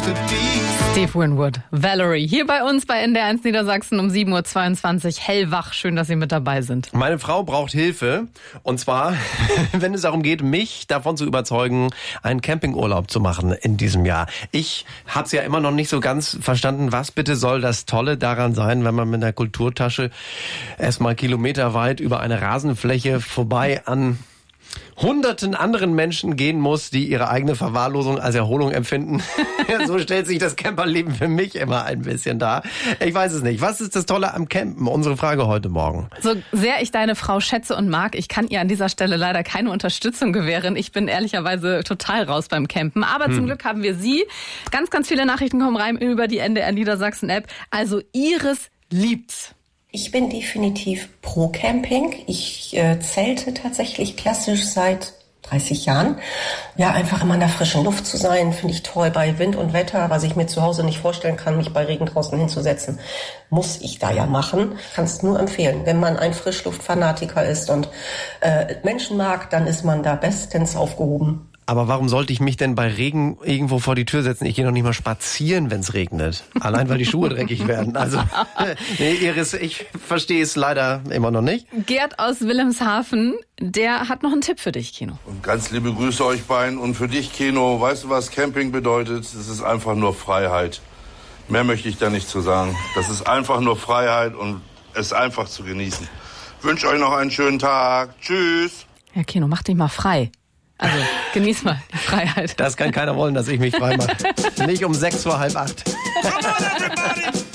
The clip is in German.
Steve Winwood, Valerie, hier bei uns bei NDR1 Niedersachsen um 7.22 Uhr, hellwach. Schön, dass Sie mit dabei sind. Meine Frau braucht Hilfe, und zwar, wenn es darum geht, mich davon zu überzeugen, einen Campingurlaub zu machen in diesem Jahr. Ich habe es ja immer noch nicht so ganz verstanden, was bitte soll das Tolle daran sein, wenn man mit einer Kulturtasche erstmal kilometerweit über eine Rasenfläche vorbei an hunderten anderen Menschen gehen muss, die ihre eigene Verwahrlosung als Erholung empfinden. So stellt sich das Camperleben für mich immer ein bisschen dar. Ich weiß es nicht. Was ist das Tolle am Campen? Unsere Frage heute Morgen. So sehr ich deine Frau schätze und mag, ich kann ihr an dieser Stelle leider keine Unterstützung gewähren. Ich bin ehrlicherweise total raus beim Campen. Aber zum Glück haben wir Sie. Ganz, ganz viele Nachrichten kommen rein über die NDR Niedersachsen App. Also Iris liebt's. Ich bin definitiv pro Camping. Ich zelte tatsächlich klassisch seit 30 Jahren. Ja, einfach immer in der frischen Luft zu sein, finde ich toll. Bei Wind und Wetter, was ich mir zu Hause nicht vorstellen kann, mich bei Regen draußen hinzusetzen, muss ich da ja machen. Ich kann es nur empfehlen. Wenn man ein Frischluftfanatiker ist und Menschen mag, dann ist man da bestens aufgehoben. Aber warum sollte ich mich denn bei Regen irgendwo vor die Tür setzen? Ich gehe noch nicht mal spazieren, wenn es regnet. Allein, weil die Schuhe dreckig werden. Also, nee, Iris, ich verstehe es leider immer noch nicht. Gerd aus Wilhelmshaven, der hat noch einen Tipp für dich, Kino. Und ganz liebe Grüße euch beiden. Und für dich, Kino, weißt du, was Camping bedeutet? Es ist einfach nur Freiheit. Mehr möchte ich da nicht zu sagen. Das ist einfach nur Freiheit und es einfach zu genießen. Ich wünsche euch noch einen schönen Tag. Tschüss. Ja, Kino, mach dich mal frei. Also, genieß mal die Freiheit. Das kann keiner wollen, dass ich mich frei mache. Nicht um 7:45. Come on, everybody!